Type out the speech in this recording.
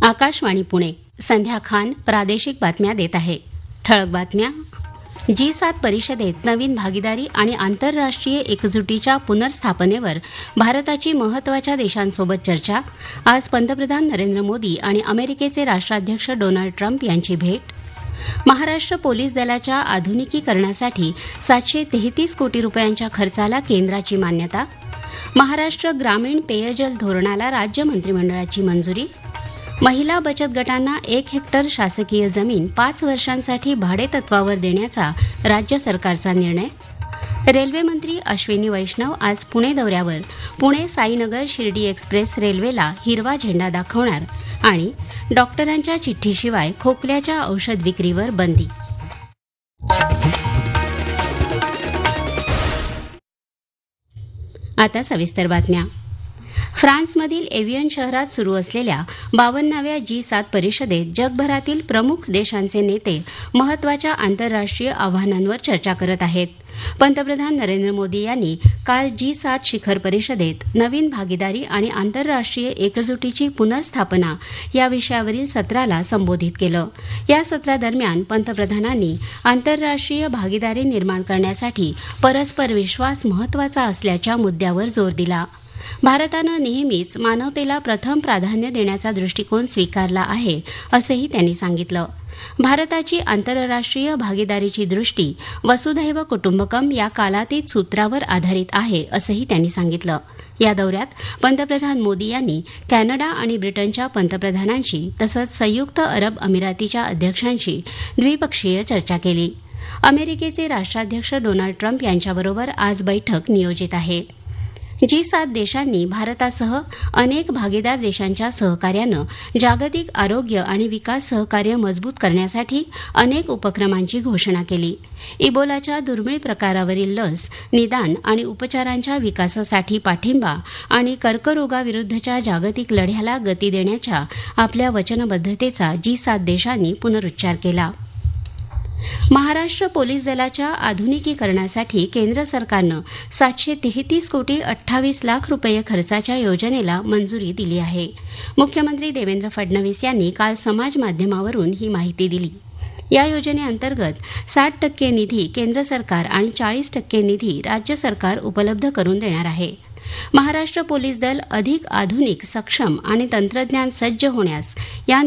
आकाशवाणी पुणे. संध्या खान प्रादेशिक बातम्या देत आहे. ठळक बातम्या. G7 परिषदेत नवीन भागीदारी आणि आंतरराष्ट्रीय एकजुटीच्या पुनर्स्थापनेवर भारताची महत्त्वाच्या देशांसोबत चर्चा. आज पंतप्रधान नरेंद्र मोदी आणि अमेरिकेचे राष्ट्राध्यक्ष डोनाल्ड ट्रम्प यांची भेट. महाराष्ट्र पोलीस दलाच्या आधुनिकीकरणासाठी 733 कोटी रुपयांच्या खर्चाला केंद्राची मान्यता. महाराष्ट्र ग्रामीण पेयजल धोरणाला राज्य मंत्रिमंडळाची मंजुरी. महिला बचत गटांना 1 हेक्टर शासकीय जमीन 5 वर्षांसाठी भाडेतत्वावर देण्याचा राज्य सरकारचा निर्णय. रेल्वे मंत्री अश्विनी वैष्णव आज पुणे दौऱ्यावर. पुणे साईनगर शिर्डी एक्सप्रेस रेल्वेला हिरवा झेंडा दाखवणार. आणि डॉक्टरांच्या चिठ्ठीशिवाय खोकल्याच्या औषध विक्रीवर बंदी. आता सविस्तर बातम्या. फ्रान्समधील एव्हियन शहरात सुरू असलेल्या 52व्या G7 परिषदेत जगभरातील प्रमुख देशांचे नेते महत्त्वाच्या आंतरराष्ट्रीय आव्हानांवर चर्चा करत आहेत. पंतप्रधान नरेंद्र मोदी यांनी काल G7 शिखर परिषदेत नवीन भागीदारी आणि आंतरराष्ट्रीय एकजुटीची पुनर्स्थापना या विषयावरील सत्राला संबोधित केलं. या सत्रादरम्यान पंतप्रधानांनी आंतरराष्ट्रीय भागीदारी निर्माण करण्यासाठी परस्पर विश्वास महत्त्वाचा असल्याच्या मुद्द्यावर जोर दिला. भारतानं नेहमीच मानवतेला प्रथम प्राधान्य देण्याचा दृष्टिकोन स्वीकारला आहे, असंही त्यांनी सांगितलं. भारताची आंतरराष्ट्रीय भागीदारीची दृष्टी वसुधैव कुटुंबकम या कालातीत सूत्रावर आधारित आहे, असंही त्यांनी सांगितलं. या दौऱ्यात पंतप्रधान मोदी यांनी कॅनडा आणि ब्रिटनच्या पंतप्रधानांशी तसंच संयुक्त अरब अमिरातीच्या अध्यक्षांशी द्विपक्षीय चर्चा केली. अमेरिकेचे राष्ट्राध्यक्ष डोनाल्ड ट्रम्प यांच्याबरोबर आज बैठक नियोजित आहे. G7 देशांनी भारतासह अनेक भागीदार देशांच्या सहकार्यानं जागतिक आरोग्य आणि विकास सहकार्य मजबूत करण्यासाठी अनेक उपक्रमांची घोषणा केली. इबोलाच्या दुर्मिळ प्रकारावरील लस, निदान आणि उपचारांच्या विकासासाठी पाठिंबा आणि कर्करोगाविरुद्धच्या जागतिक लढ्याला गती देण्याच्या आपल्या वचनबद्धतेचा G7 देशांनी पुनरुच्चार केला. महाराष्ट्र पोलीस दलाच्या आधुनिकीकरणासाठी केंद्र सरकारनं 733 कोटी 28 लाख रुपये खर्चाच्या योजनेला मंजुरी दिली आहे. मुख्यमंत्री देवेंद्र फडणवीस यांनी काल समाज माध्यमावरून ही माहिती दिली. या योजनेअंतर्गत 60% निधी केंद्र सरकार आणि 40% निधी राज्य सरकार उपलब्ध करून देणार आहे. महाराष्ट्र पोलीस दल अधिक आधुनिक, सक्षम आणि तंत्रज्ञान सज्ज होण्यास या